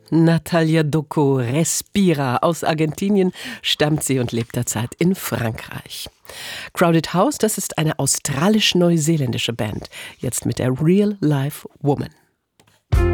Natalia Doko, Respira. Aus Argentinien stammt sie und lebt derzeit in Frankreich. Crowded House, das ist eine australisch-neuseeländische Band. Jetzt mit der Real Life Woman.